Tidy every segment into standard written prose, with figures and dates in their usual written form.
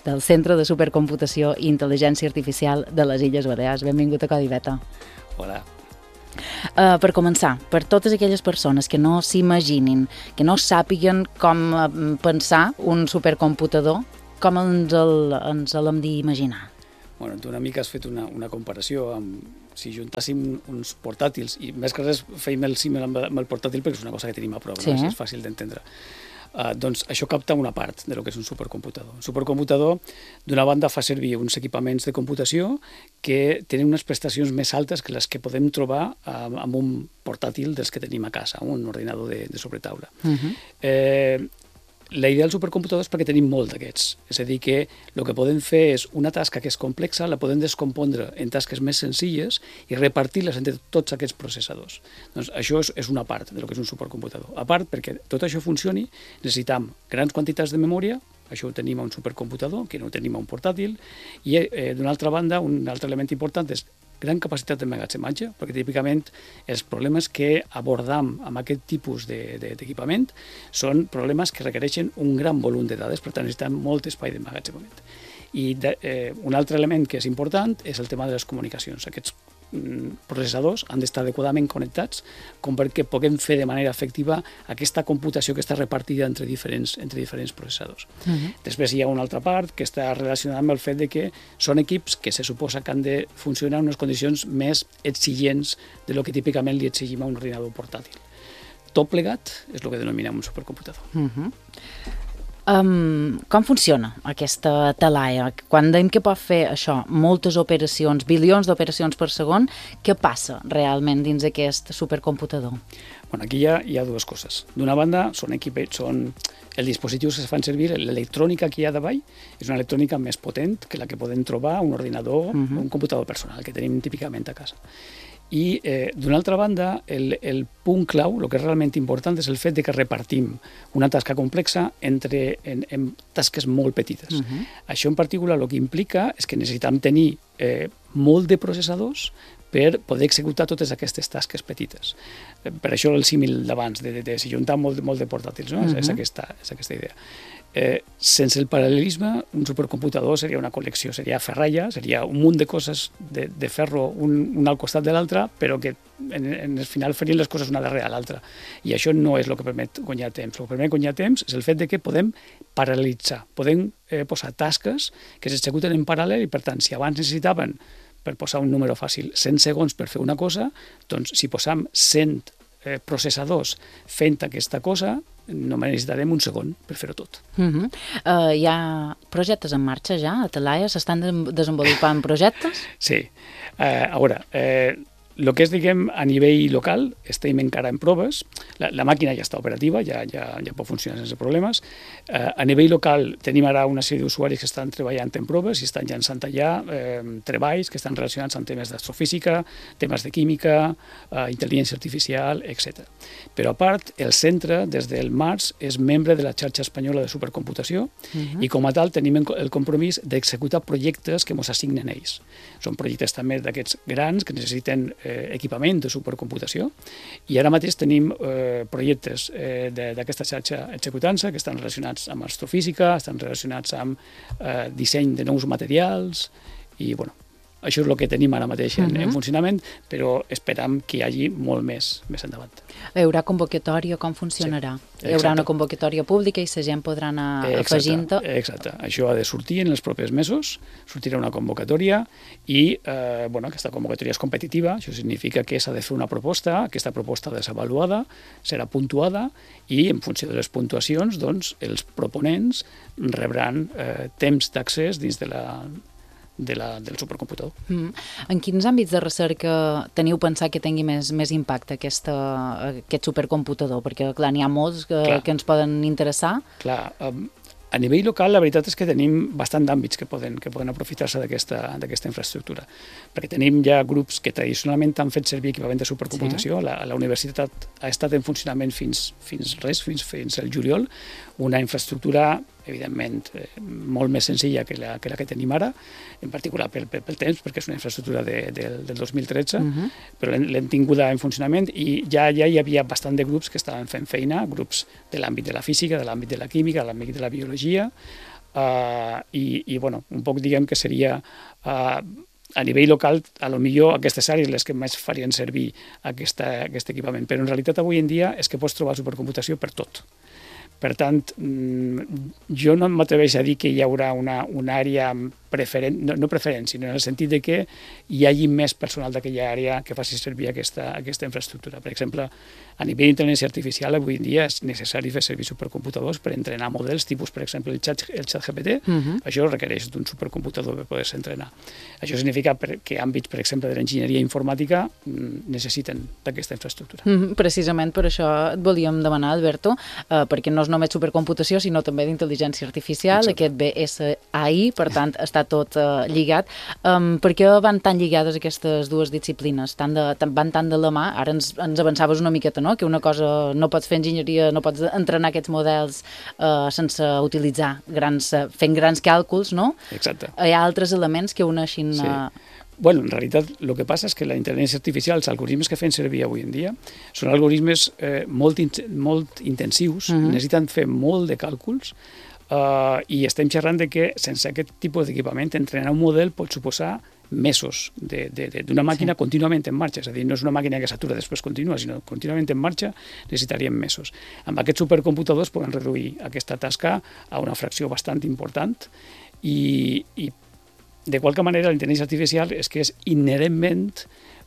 del Centre de Supercomputació i Intel·ligència Artificial de les Illes Balears. Benvingut a Codi Beta. Hola. Per començar, per totes aquelles persones que no s'imaginin, que no sàpiguen com pensar un supercomputador, com ens l'hem d'imaginar? Bueno, tu una mica has fet una comparació amb si juntàssim uns portàtils, i més que res feim el símil amb el portàtil perquè és una cosa que tenim a prop, no? És fàcil d'entendre. Doncs això capta una part del que és un supercomputador. Un supercomputador, d'una banda, fa servir uns equipaments de computació que tenen unes prestacions més altes que les que podem trobar amb un portàtil dels que tenim a casa, un ordinador de sobretaula. La idea del supercomputador és perquè tenim molt d'aquests. És a dir, que el que podem fer és una tasca que és complexa, la podem descompondre en tasques més senzilles i repartir-les entre tots aquests processadors. Doncs això és una part del que és un supercomputador. A part, perquè tot això funcioni, necessitam grans quantitats de memòria, això ho tenim a un supercomputador, que no ho tenim a un portàtil, i d'una altra banda, un altre element important és gran capacitat d'emmagatzematge, perquè típicament els problemes que abordam amb aquest tipus d'equipament són problemes que requereixen un gran volum de dades, per tant necessitem molt espai d'emmagatzemament. I un altre element que és important és el tema de les comunicacions. Aquests processadors han d'estar adequadament connectats com perquè puguem fer de manera efectiva aquesta computació que està repartida entre diferents processadors. Després hi ha una altra part que està relacionada amb el fet de que són equips que se suposa que han de funcionar en unes condicions més exigents de lo que típicament li exigim a un ordinador portàtil. Tot plegat és el que denominem un supercomputador. Com funciona aquesta talaia? Quan dèiem que pot fer això, moltes operacions, bilions d'operacions per segon, què passa realment dins d'aquest supercomputador? Bueno, aquí hi ha dues coses. D'una banda, són els dispositius que es fan servir, l'electrònica que hi ha davall és una electrònica més potent que la que podem trobar a un ordinador o un computador personal que tenim típicament a casa. I, d'una altra banda, el punt clau, el que és realment important, és el fet de que repartim una tasca complexa en tasques molt petites. Això en particular el que implica és que necessitem tenir molt de processadors per poder executar totes aquestes tasques petites. Per això el símil d'abans, de si juntar molt de portàtils, no? És aquesta idea. Sense el paral·lelisme, un supercomputador seria una col·lecció, seria ferralla, seria un munt de coses de ferro un al costat de l'altre, però que en el final farien les coses una darrere l'altra. I això no és el que permet guanyar temps. El que permet guanyar temps és el fet de que podem paral·lelitzar, podem posar tasques que s'executen en paral·lel i, per tant, si abans necessitaven, per posar un número fàcil, 100 segons per fer una cosa, doncs si posam 100 processadors fent aquesta cosa, només necessitarem un segon per fer-ho tot. Hi ha projectes en marxa ja a Talaia? S'estan desenvolupant projectes? Sí. A veure, el que és, diguem, a nivell local, estem encara en proves. La màquina ja està operativa, ja pot funcionar sense problemes. A nivell local tenim ara una sèrie d'usuaris que estan treballant en proves i estan llançant allà treballs que estan relacionats amb temes d'astrofísica, temes de química, intel·ligència artificial, etc. Però a part, el centre, des del març, és membre de la xarxa espanyola de supercomputació i com a tal tenim el compromís d'executar projectes que ens assignen ells. Són projectes també d'aquests grans que necessiten equipament de supercomputació i ara mateix tenim projectes d'aquesta xarxa executant-se que estan relacionats amb astrofísica, estan relacionats amb disseny de nous materials i, bueno, això és el que tenim ara mateix en funcionament, però esperam que hi hagi molt més endavant. Hi haurà convocatòria? Com funcionarà? Sí, hi haurà una convocatòria pública i la gent podrà anar afegint-ho? Exacte. Això ha de sortir en els propers mesos, sortirà una convocatòria i aquesta convocatòria és competitiva, això significa que s'ha de fer una proposta, aquesta proposta ha de ser avaluada, serà puntuada i en funció de les puntuacions, doncs, els proponents rebran temps d'accés dins del supercomputador. En quins àmbits de recerca teniu pensat que tingui més impacte aquest supercomputador? Perquè, clar, n'hi ha molts que ens poden interessar. Clar, a nivell local la veritat és que tenim bastant d'àmbits que poden aprofitar-se d'aquesta infraestructura, perquè tenim ja grups que tradicionalment han fet servir equipament de supercomputació. La universitat ha estat en funcionament fins al juliol, una infraestructura evidentment molt més senzilla que la que tenim ara, en particular pel temps, perquè és una infraestructura del 2013, però l'hem tinguda en funcionament i ja hi havia bastant de grups que estaven fent feina, grups de l'àmbit de la física, de l'àmbit de la química, de l'àmbit de la biologia, i bueno, un poc diguem que seria a nivell local, a lo millor aquestes àrees les que més farien servir aquest equipament, però en realitat avui en dia és que pots trobar supercomputació per tot. Per tant, jo no m'atreveixo a dir que hi haurà una àrea preferent, no preferent, sinó en el sentit de que hi hagi més personal d'aquella àrea que faci servir aquesta infraestructura. Per exemple, a nivell d'intel·ligència artificial, avui en dia és necessari fer servir supercomputadors per entrenar models, tipus, per exemple, el ChatGPT. Això requereix d'un supercomputador per poder-se entrenar. Això significa que àmbits, per exemple, de l'enginyeria informàtica necessiten d'aquesta infraestructura. Precisament per això et volíem demanar, Alberto, perquè no és només supercomputació, sinó també d'intel·ligència artificial, aquest BSAI, per tant, està tot lligat. Per què van tan lligades aquestes dues disciplines? Van tan de la mà? Ara ens avançaves una miqueta, no? Que una cosa no pots fer enginyeria, no pots entrenar aquests models sense utilitzar fent grans càlculs, no? Exacte. Hi ha altres elements que uneixin... Sí. Bueno, en realitat, el que passa és que la intel·ligència artificial, els algoritmes que fem servir avui en dia, són algoritmes molt intensius, necessiten fer molt de càlculs, i estem xerrant de que sense aquest tipus d'equipament entrenar un model pot suposar mesos d'una màquina contínuament en marxa, és a dir, no és una màquina que s'atura després continua, sinó contínuament en marxa necessitaríem mesos. Amb aquests supercomputadors poden reduir aquesta tasca a una fracció bastant important i de qualque manera la intel·ligència artificial és que és inherentment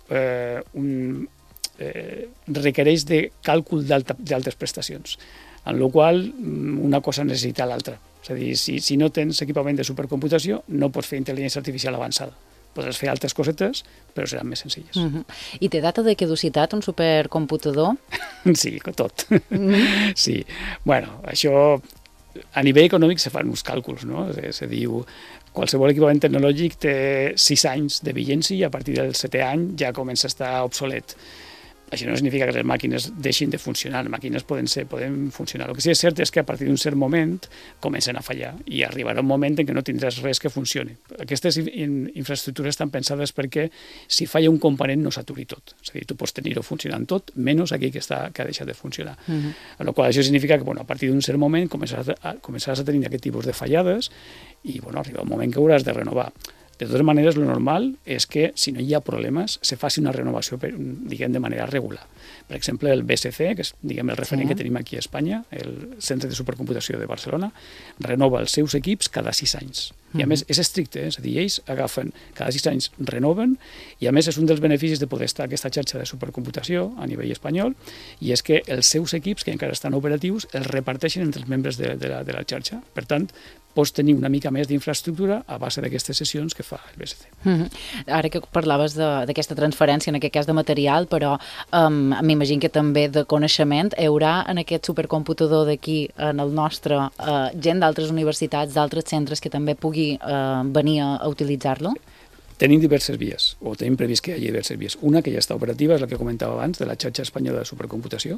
requereix de càlcul d'altes prestacions, en la qual una cosa necessita l'altra. És a dir, si no tens equipament de supercomputació, no pots fer intel·ligència artificial avançada. Podràs fer altres cosetes, però seran més senzilles. I té data de caducitat un supercomputador? Sí, tot. Sí. Bueno, això a nivell econòmic se fan uns càlculs, no? Se diu qualsevol equipament tecnològic té 6 anys de vigència i a partir del 7è any ja comença a estar obsolet. Això no significa que les màquines deixin de funcionar, les màquines poden funcionar. El que sí és cert és que a partir d'un cert moment comencen a fallar i arribarà un moment en què no tindràs res que funcioni. Aquestes infraestructures estan pensades perquè si falla un component no s'aturi tot. És a dir, tu pots tenir-ho funcionant tot, menys aquell que ha deixat de funcionar. Amb la qual això significa que a partir d'un cert moment començaràs a tenir aquest tipus de fallades i arriba un moment que hauràs de renovar. De totes maneres, lo normal és que, si no hi ha problemes, se faci una renovació, diguem, de manera regular. Per exemple, el BSC, que és, diguem, el referent que tenim aquí a Espanya, el Centre de Supercomputació de Barcelona, renova els seus equips cada 6 anys. I a més, és estricte, és a dir, ells agafen, cada 6 anys renoven, i a més és un dels beneficis de poder estar a aquesta xarxa de supercomputació a nivell espanyol, i és que els seus equips, que encara estan operatius, els reparteixen entre els membres de la xarxa. Per tant, pots tenir una mica més d'infraestructura a base d'aquestes sessions que fa el BSC. Ara que parlaves d'aquesta transferència, en aquest cas de material, però m'imagino que també de coneixement hi haurà en aquest supercomputador d'aquí, en el nostre, gent d'altres universitats, d'altres centres que també pugui venir a utilitzar-lo? Tenim diverses vies, o tenim previst que hi hagi diverses vies. Una que ja està operativa, és la que comentava abans, de la xarxa espanyola de supercomputació.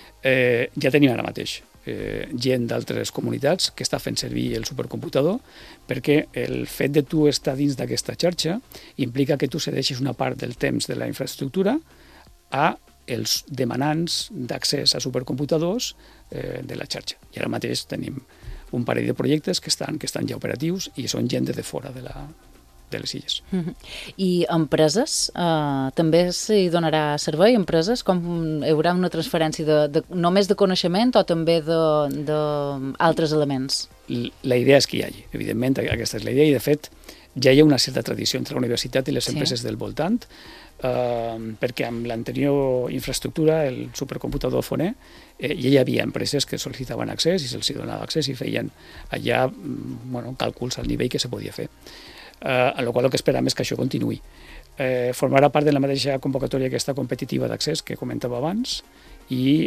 Ja tenim ara mateix gent d'altres comunitats que està fent servir el supercomputador, perquè el fet de tu estar dins d'aquesta xarxa implica que tu cedeixis una part del temps de la infraestructura a els demanants d'accés a supercomputadors de la xarxa. I ara mateix tenim un parell de projectes que estan ja operatius i són gent de fora de les illes. I empreses? També s'hi donarà servei? Empreses? Com hi haurà una transferència només de coneixement o també d'altres elements? La idea és que hi hagi. Evidentment, aquesta és la idea i, de fet, ja hi ha una certa tradició entre la universitat i les empreses del voltant, perquè amb l'anterior infraestructura, el supercomputador Foner, ja hi havia empreses que sol·licitaven accés i se'ls donava accés i feien allà càlculs al nivell que se podia fer. En la qual el que esperam és que això continuï. Formarà part de la mateixa convocatòria aquesta competitiva d'accés que comentava abans i,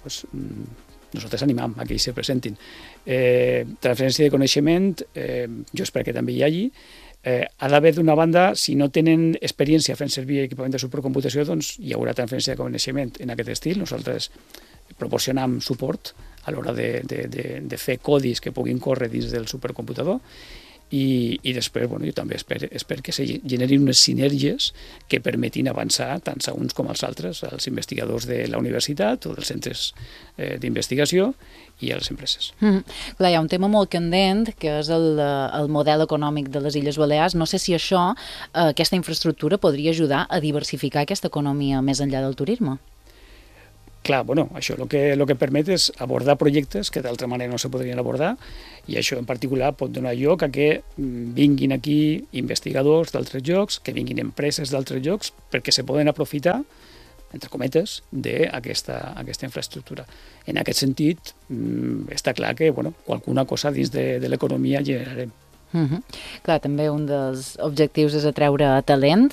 nosaltres animam a que ells se presentin. Transferència de coneixement, jo espero que també hi hagi. Ha d'haver, d'una banda, si no tenen experiència fent servir equipament de supercomputació, doncs hi haurà transferència de coneixement en aquest estil. Nosaltres proporcionam suport a l'hora de fer codis que puguin córrer dins del supercomputador. i després jo també espero que se generin unes sinergies que permetin avançar tant a uns com als altres, als investigadors de la universitat o dels centres d'investigació i a les empreses. Clar, hi ha un tema molt candent, que és el model econòmic de les Illes Balears. No sé si aquesta infraestructura podria ajudar a diversificar aquesta economia més enllà del turisme. Clar, això el que permet és abordar projectes que d'altra manera no se podrien abordar, i això en particular pot donar lloc a que vinguin aquí investigadors d'altres llocs, que vinguin empreses d'altres llocs, perquè se poden aprofitar, entre cometes, d'aquesta infraestructura. En aquest sentit, està clar que qualsuna cosa dins de l'economia generarem. Clar, també un dels objectius és atreure talent.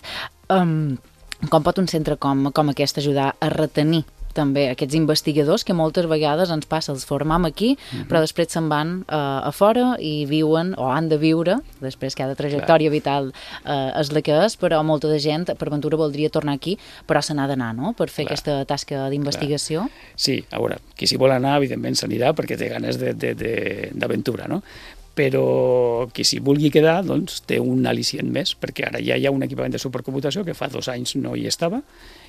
Com pot un centre com aquest ajudar a retenir també aquests investigadors que moltes vegades ens passa, els formam aquí, però després se'n van a fora i viuen, o han de viure, després cada trajectòria vital és la que és, però molta de gent per ventura voldria tornar aquí, però se n'ha d'anar, no?, per fer aquesta tasca d'investigació. Sí, a veure, qui s'hi vol anar, evidentment s'anirà perquè té ganes d'aventura, no? Però qui s'hi vulgui quedar doncs, té un al·licient més, perquè ara ja hi ha un equipament de supercomputació que fa 2 anys no hi estava,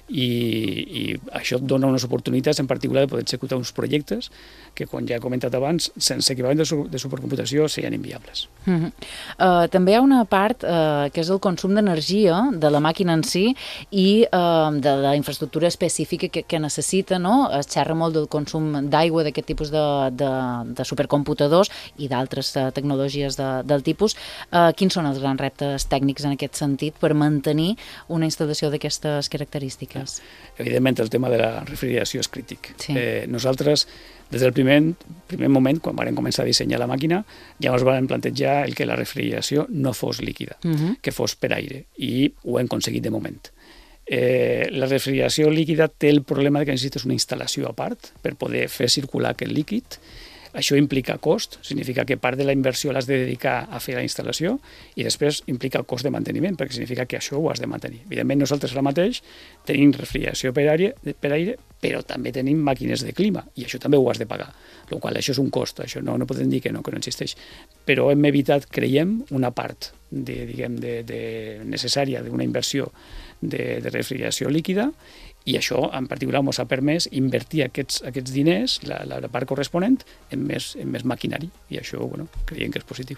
i això et dona unes oportunitats en particular de poder executar uns projectes que, com ja he comentat abans, sense equipament de supercomputació serien inviables. També hi ha una part que és el consum d'energia de la màquina en si i de la infraestructura específica que necessita, no? Es xerra molt del consum d'aigua d'aquest tipus de supercomputadors i d'altres tecnologies del tipus. Quins són els grans reptes tècnics en aquest sentit per mantenir una instal·lació d'aquestes característiques? Evidentment, el tema de la refrigeració és crític. Sí. Nosaltres, des del primer moment, quan vam començar a dissenyar la màquina, ja ens vam plantejar el que la refrigeració no fos líquida, que fos per aire, i ho hem aconseguit de moment. La refrigeració líquida té el problema que necessites una instal·lació a part per poder fer circular aquest líquid. Això implica cost, significa que part de la inversió l'has de dedicar a fer la instal·lació, i després implica el cost de manteniment, perquè significa que això ho has de mantenir. Evidentment, nosaltres ara mateix tenim refrigeració per aire, però també tenim màquines de clima, i això també ho has de pagar. Per la qual cosa això és un cost, això no podem dir que no existeix. Però hem evitat, creiem, una part necessària d'una inversió de refrigeració líquida, i això en particular ens ha permès invertir aquests diners, la part corresponent, en més maquinari, i això creiem que és positiu.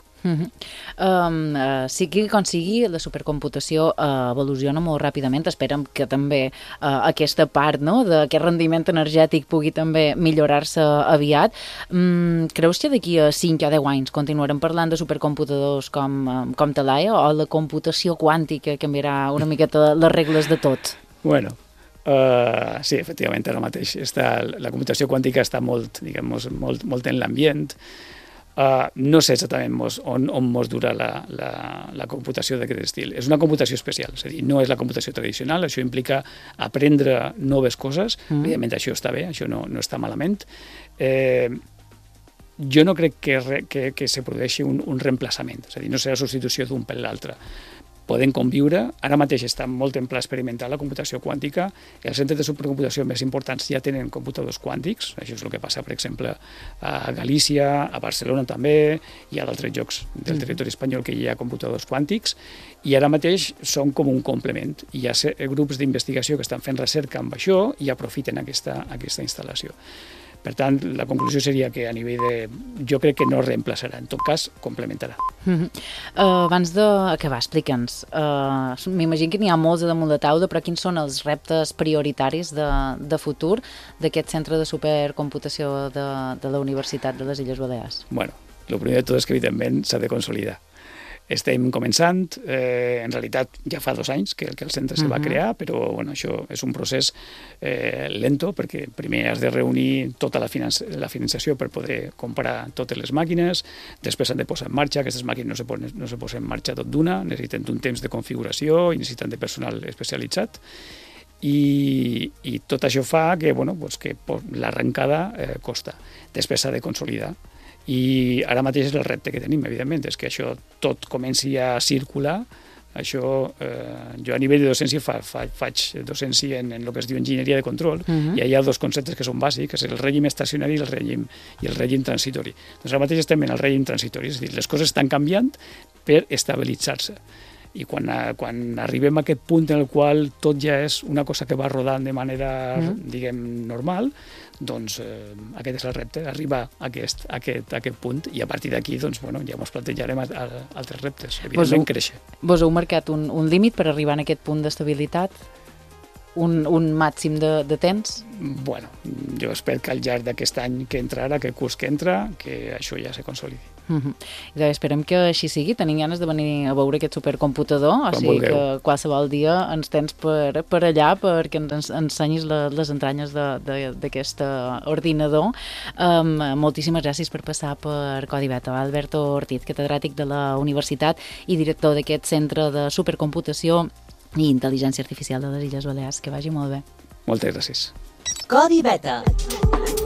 Sigui com sigui, la supercomputació evoluciona molt ràpidament. Esperem que també aquesta part, no?, d'aquest rendiment energètic pugui també millorar-se aviat. Creus que d'aquí a 5 o 10 anys continuarem parlant de supercomputadors com Talaia, o la computació quàntica canviarà una miqueta les regles de tot? Sí, efectivament, ara mateix la computació quàntica està molt en l'ambient. No sé exactament on mos durà la computació d'aquest estil. És una computació especial, és a dir, no és la computació tradicional, això implica aprendre noves coses. Evidentment, això està bé, això no està malament. Jo no crec que se produeixi un reemplaçament, és a dir, no serà substitució d'un per l'altre. Poden conviure. Ara mateix està molt en pla experimental la computació quàntica. Els centres de supercomputació més importants ja tenen computadors quàntics. Això és el que passa, per exemple, a Galícia, a Barcelona també, i a d'altres llocs del territori espanyol que hi ha computadors quàntics, i ara mateix són com un complement. Hi ha grups d'investigació que estan fent recerca amb això i aprofiten aquesta instal·lació. Per tant, la conclusió seria que a nivell jo crec que no reemplaçarà, en tot cas, complementarà. Abans d'acabar, explica'ns. M'imagino que n'hi ha molts damunt la taula, però quins són els reptes prioritaris de futur d'aquest centre de supercomputació de la Universitat de les Illes Balears? Bueno, el primer de tot és que, evidentment, s'ha de consolidar. Estem començant, en realitat ja fa 2 anys que el centre se va crear, però això és un procés lento, perquè primer has de reunir tota la finançació per poder comprar totes les màquines, després s'han de posar en marxa, aquestes màquines no se posen en marxa tot d'una, necessiten un temps de configuració i necessiten de personal especialitzat, i tot això fa que l'arrencada costa. Després s'ha de consolidar. I ara mateix és el repte que tenim, evidentment, és que això tot comenci a circular. Això, jo a nivell de docència faig docència en el que es diu enginyeria de control, i hi ha 2 conceptes que són bàsics, que és el règim estacionari i el règim transitori. Doncs ara mateix estem en el règim transitori, és a dir, les coses estan canviant, per estabilitzar-se. I quan arribem a aquest punt en el qual tot ja és una cosa que va rodant de manera, diguem, normal, doncs aquest és el repte, arribar a aquest punt, i a partir d'aquí doncs, bueno, ja ens plantejarem altres reptes, evidentment créixer. Vos heu marcat un límit per arribar a aquest punt d'estabilitat? Un màxim de temps? Bueno, jo espero que al llarg d'aquest any que entra ara, aquest curs que entra, que això ja se consolidi. Esperem que així sigui. Tenim ganes de venir a veure aquest supercomputador, o sigui que qualsevol dia ens tens per allà perquè ens ensenyis les entranyes d'aquest ordinador. Moltíssimes gràcies per passar per Codi Beta. Alberto Ortiz, catedràtic de la Universitat i director d'aquest centre de supercomputació i intel·ligència artificial de les Illes Balears. Que vagi molt bé. Moltes gràcies. Codi Beta.